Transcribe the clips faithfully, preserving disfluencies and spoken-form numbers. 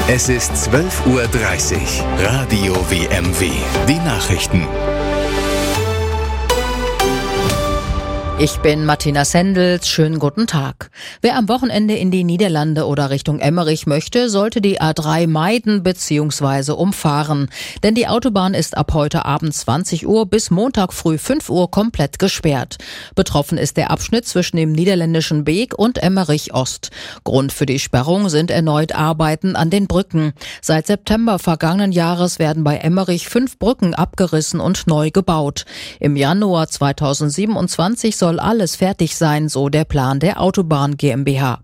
Es ist zwölf Uhr dreißig. Radio W M W. Die Nachrichten. Ich bin Martina Sendels. Schönen guten Tag. Wer am Wochenende in die Niederlande oder Richtung Emmerich möchte, sollte die A drei meiden bzw. umfahren. Denn die Autobahn ist ab heute Abend zwanzig Uhr bis Montag früh fünf Uhr komplett gesperrt. Betroffen ist der Abschnitt zwischen dem niederländischen Beek und Emmerich Ost. Grund für die Sperrung sind erneut Arbeiten an den Brücken. Seit September vergangenen Jahres werden bei Emmerich fünf Brücken abgerissen und neu gebaut. Im Januar zweitausendsiebenundzwanzig soll soll alles fertig sein, so der Plan der Autobahn GmbH.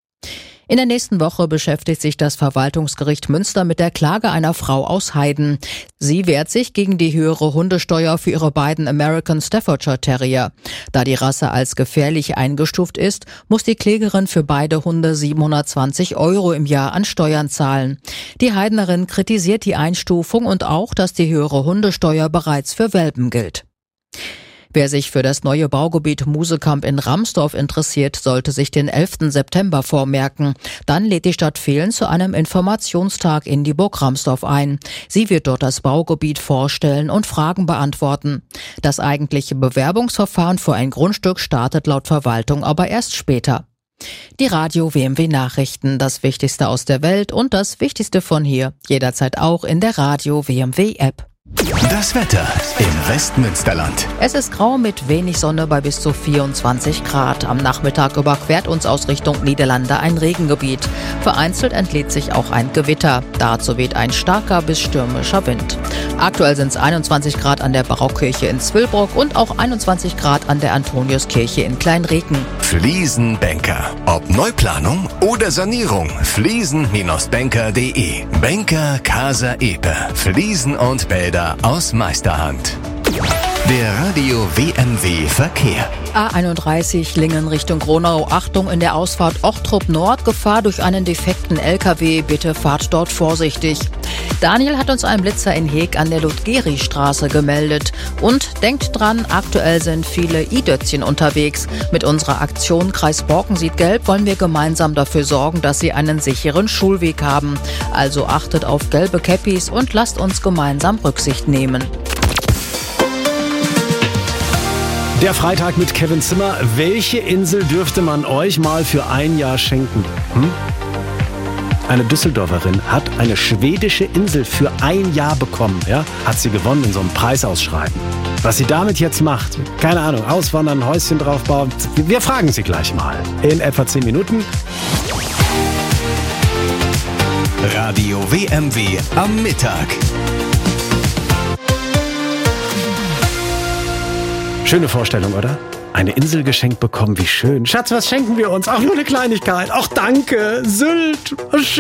In der nächsten Woche beschäftigt sich das Verwaltungsgericht Münster mit der Klage einer Frau aus Heiden. Sie wehrt sich gegen die höhere Hundesteuer für ihre beiden American Staffordshire Terrier. Da die Rasse als gefährlich eingestuft ist, muss die Klägerin für beide Hunde siebenhundertzwanzig Euro im Jahr an Steuern zahlen. Die Heidenerin kritisiert die Einstufung und auch, dass die höhere Hundesteuer bereits für Welpen gilt. Wer sich für das neue Baugebiet Musekamp in Ramsdorf interessiert, sollte sich den elften September vormerken. Dann lädt die Stadt Vehlen zu einem Informationstag in die Burg Ramsdorf ein. Sie wird dort das Baugebiet vorstellen und Fragen beantworten. Das eigentliche Bewerbungsverfahren für ein Grundstück startet laut Verwaltung aber erst später. Die Radio W M W Nachrichten, das Wichtigste aus der Welt und das Wichtigste von hier, jederzeit auch in der Radio W M W App. Das Wetter im Westmünsterland. Es ist grau mit wenig Sonne bei bis zu vierundzwanzig Grad. Am Nachmittag überquert uns aus Richtung Niederlande ein Regengebiet. Vereinzelt entlädt sich auch ein Gewitter. Dazu weht ein starker bis stürmischer Wind. Aktuell sind es einundzwanzig Grad an der Barockkirche in Zwillbrock und auch einundzwanzig Grad an der Antoniuskirche in Kleinreken. Fliesenbänker. Ob Neuplanung oder Sanierung. Fliesen Bindestrich banker punkt de. Banker Casa Epe. Fliesen und Bäder aus Meisterhand. Der Radio W M W Verkehr. A einunddreißig Lingen Richtung Gronau. Achtung in der Ausfahrt Ochtrup Nord. Gefahr durch einen defekten L K W. Bitte fahrt dort vorsichtig. Daniel hat uns einen Blitzer in Heeg an der Ludgeri-Straße gemeldet. Und denkt dran, aktuell sind viele i-Dötzchen unterwegs. Mit unserer Aktion Kreis Borken sieht gelb wollen wir gemeinsam dafür sorgen, dass sie einen sicheren Schulweg haben. Also achtet auf gelbe Käppis und lasst uns gemeinsam Rücksicht nehmen. Der Freitag mit Kevin Zimmer. Welche Insel dürfte man euch mal für ein Jahr schenken? Hm? Eine Düsseldorferin hat eine schwedische Insel für ein Jahr bekommen. Ja? Hat sie gewonnen in so einem Preisausschreiben. Was sie damit jetzt macht, keine Ahnung, auswandern, ein Häuschen draufbauen. Wir fragen sie gleich mal. In etwa zehn Minuten. Radio W M W am Mittag. Schöne Vorstellung, oder? Eine Insel geschenkt bekommen, wie schön. Schatz, was schenken wir uns? Auch nur eine Kleinigkeit. Ach, danke. Sylt.